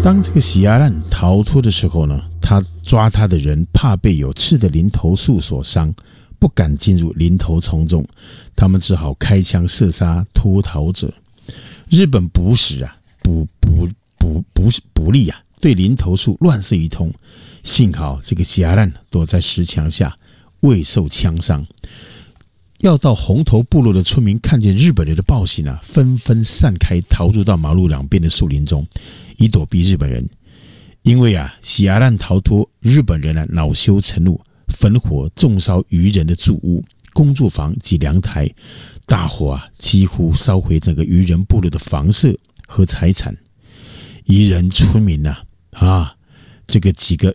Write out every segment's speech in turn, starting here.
当这个喜亚兰逃脱的时候呢，他抓他的人怕被有刺的林头树所伤，不敢进入林头丛中，他们只好开枪射杀脱逃者。日本捕使不利啊，对林头树乱射一通，幸好这个喜亚兰躲在石墙下，未受枪伤。要到红头部落的村民看见日本人的暴行啊，纷纷散开，逃入到马路两边的树林中，以躲避日本人。因为啊，喜亚兰逃脱，日本人恼羞成怒，焚火重烧渔人的住屋、工作房及凉台，大火啊几乎烧毁整个渔人部落的房舍和财产。渔人村民这个几个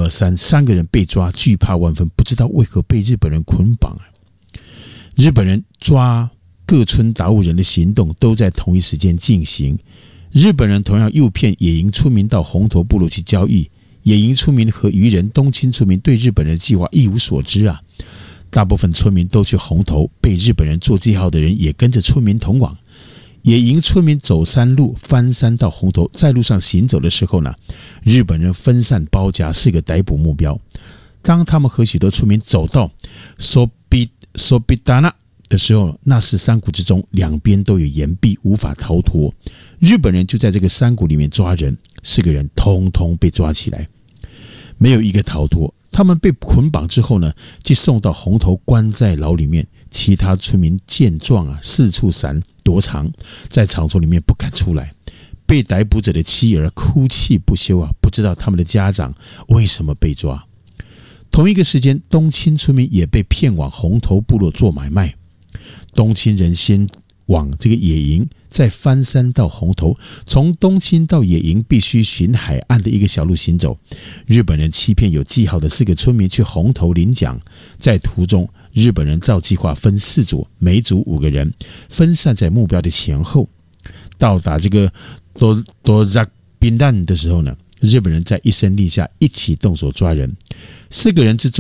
3个人被抓，惧怕万分，不知道为何被日本人捆绑啊。日本人抓各村达悟人的行动都在同一时间进行。日本人同样诱骗野营村民到红头部落去交易，野营村民和渔人东清村民对日本人的计划一无所知啊。大部分村民都去红头，被日本人做记号的人也跟着村民同往。野营村民走山路翻山到红头，在路上行走的时候呢，日本人分散包夹，是个逮捕目标。当他们和许多村民走到索比达纳的时候，那是山谷之中，两边都有岩壁，无法逃脱。日本人就在这个山谷里面抓人，4个人通通被抓起来，没有一个逃脱。他们被捆绑之后呢，即送到红头关在牢里面。其他村民见状啊，四处闪躲藏，在草丛里面不敢出来。被逮捕者的妻儿哭泣不休啊，不知道他们的家长为什么被抓。同一个时间，东清村民也被骗往红头部落做买卖。东清人先往这个野营，再翻山到红头，从东清到野营必须循海岸的一个小路行走。日本人欺骗有记号的4个村民去红头领奖，在途中，日本人照计划分4组，每组5个人，分散在目标的前后。到达这个多扎宾旦的时候呢，日本人在一声令下，一起动手抓人。4个人之中